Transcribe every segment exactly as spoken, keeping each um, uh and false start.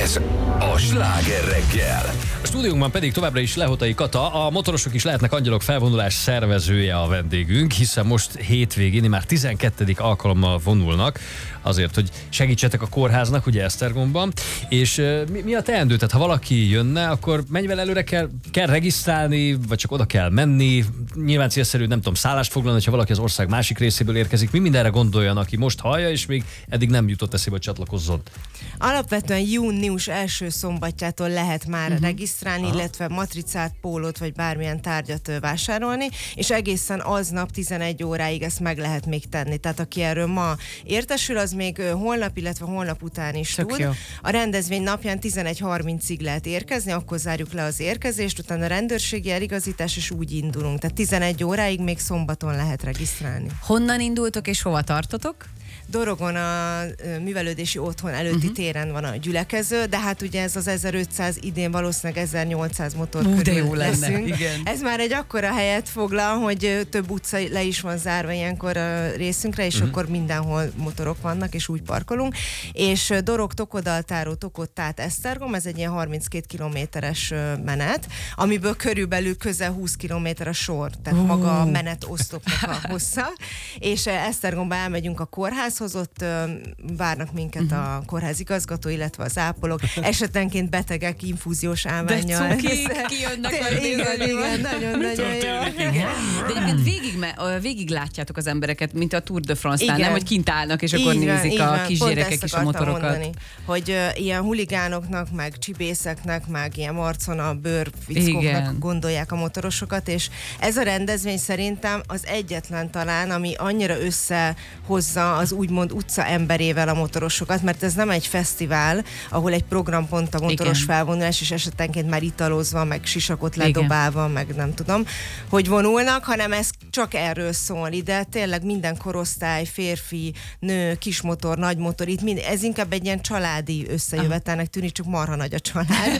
Ez a Sláger reggel. A stúdiónkban pedig továbbra is Lehotai Kata, a Motorosok is lehetnek angyalok felvonulás szervezője a vendégünk, hiszen most hétvégén már tizenkettedik alkalommal vonulnak, azért, hogy segítsetek a kórháznak, ugye Esztergomban. És mi, mi a teendő? Tehát ha valaki jönne, akkor mennyivel előre kell, kell regisztrálni, vagy csak oda kell menni? Nyilván célszerű, nem tudom, szállást foglalni, ha valaki az ország másik részéből érkezik. Mi mindenre gondoljon, aki most hallja, és még eddig nem jutott eszébe, hogy csatlakozzon? Alapvetően június első szombatjától lehet már uh-huh. regisztrálni, Aha. illetve matricát, pólót vagy bármilyen tárgyat vásárolni, és egészen aznap tizenegy óráig ezt meg lehet még tenni. Tehát aki erről ma értesül, az még holnap, illetve holnap után is Tök tud. jó. A rendezvény napján tizenegy harmincig lehet érkezni, akkor zárjuk le az érkezést, utána a rendőrségi eligazítás, és úgy indulunk. Tehát tizenegy óráig még szombaton lehet regisztrálni. Honnan indultok és hova tartotok? Dorogon a művelődési otthon előtti uh-huh. téren van a gyülekező, de hát ugye ez az ezerötszáz, idén valószínűleg ezernyolcszáz motor Ú, de körül jó lenne, leszünk. igen. Ez már egy akkora helyet foglal, hogy több utca le is van zárva ilyenkor a részünkre, és uh-huh. akkor mindenhol motorok vannak, és úgy parkolunk. És Dorog, Tokodaltáró, Tokod-Tát, Esztergom, ez egy ilyen harminckét kilométeres menet, amiből körülbelül közel húsz kilométer a sor, tehát uh. maga a menetosztopnak a hossza. És Esztergomba elmegyünk a kórház, ott ö, várnak minket uh-huh. a kórház igazgató, illetve az ápolók, esetenként betegek infúziós állvánnyal. De cukik kijönnek majd igen, igen, nagyon-nagyon jó. De egyébként végig, végig látjátok az embereket, mint a Tour de France-nál, nem, hogy kint állnak, és akkor így nézik van, a kisgyerekek is a motorokat. Mondani, hogy uh, ilyen huligánoknak, meg csibészeknek, meg ilyen marcona bőrfickóknak gondolják a motorosokat, és ez a rendezvény szerintem az egyetlen talán, ami annyira összehozza az úgymond utca emberével a motorosokat, mert ez nem egy fesztivál, ahol egy programpont a motoros igen. felvonulás, és esetenként már italozva, meg sisakot ledobálva, igen. meg nem tudom, hogy vonulnak, hanem ez csak erről szól. Ide tényleg minden korosztály, férfi, nő, kismotor, nagymotor, itt mind, ez inkább egy ilyen családi összejövetelnek tűnik, csak marha nagy a család.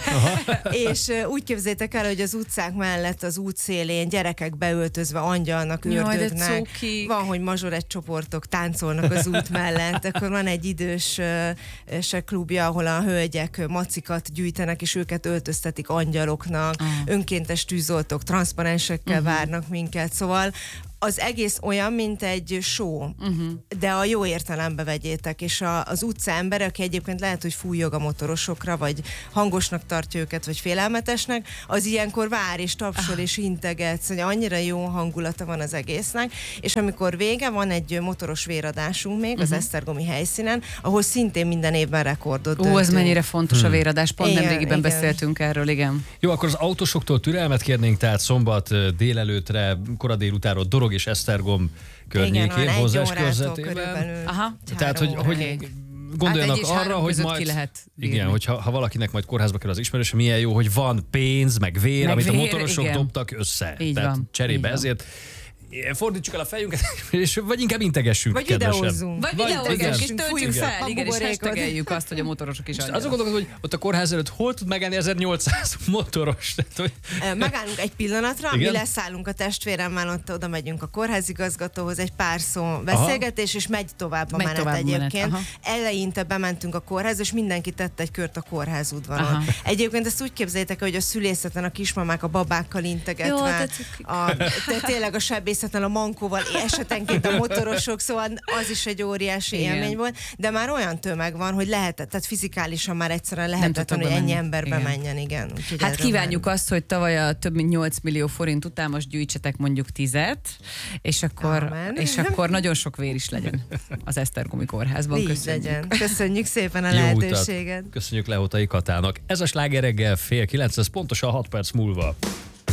És uh, úgy képzeljétek el, hogy az utcák mellett, az útszélén gyerekek beöltözve angyalnak, ördögnek. Van, hogy mazsorett csoportok táncolnak az út mellett, akkor van egy idős uh, se klubja, ahol a hölgyek macikat gyűjtenek, és őket öltöztetik angyaloknak, uh. önkéntes tűzoltók transzparensekkel uh-huh. várnak minket, szóval az egész olyan, mint egy show, uh-huh. de a jó értelembe vegyétek, és a, az utca ember, aki egyébként lehet, hogy fújjog a motorosokra, vagy hangosnak tartja őket, vagy félelmetesnek, az ilyenkor vár, és tapsol, uh. és integet, szóval annyira jó hangulata van az egésznek, és amikor vége, van egy motoros véradásunk még, uh-huh. az esztergomi helyszínen, ahol szintén minden évben rekordot döntünk. Ó, ez mennyire fontos hmm. a véradás, pont igen, nemrégiben igen. beszéltünk erről, igen. Jó, akkor az autósoktól türelmet kérnénk, tehát szombat délelőtre, kora délutánról Dorog és Esztergom környékén, hozzás körzetében. Aha. Tehát, hogy, hogy gondoljanak hát arra, hogy majd, ki lehet igen, hogyha ha valakinek majd kórházba kell az ismerős, milyen jó, hogy van pénz, meg vér, meg amit vér, a motorosok igen. dobtak össze. Így Tehát van, cserébe így ezért fordítsuk el a fejünket, és vagy inkább integessünk, vagy kedvesebb. videózzunk. Vagy videózzunk, és töltjük igen. fel, igen, és hashtageljük azt, hogy a motorosok is angyalok. Azon gondolom, hogy ott a kórház előtt hol tud megállni ezernyolcszáz motoros? Tehát, hogy... Megállunk egy pillanatra, igen? mi leszállunk a testvéremmel, ott oda megyünk a kórházigazgatóhoz, egy pár szó beszélgetés, aha. és megy tovább a megy menet tovább egyébként. Menet, eleinte bementünk a kórház, és mindenki tett egy kört a kórház udvaron. Aha. Egyébként ezt úgy képzeljétek, hogy a szülészeten a kismamák a babákkal integetve, jó, a, de tényleg a sebészeten a mankóval, esetenként a motorosok, szóval az is egy óriási igen. élmény volt, de már olyan tömeg van, hogy lehetett, tehát fizikálisan már egyszerűen lehetetlen, hogy ennyi ember bemenjen, igen. Úgyhogy hát kívánjuk már... azt, hogy tavaly a több mint nyolc millió forint után most gyűjtsetek mondjuk tizet, és akkor, és akkor nagyon sok vér is legyen az Esztergomi kórházban. Így köszönjük. legyen. Köszönjük szépen a jó lehetőséget. Utat. Köszönjük Lehotai Katának. Ez a Sláger reggel fél kilenc, ez pontosan hat perc múlva.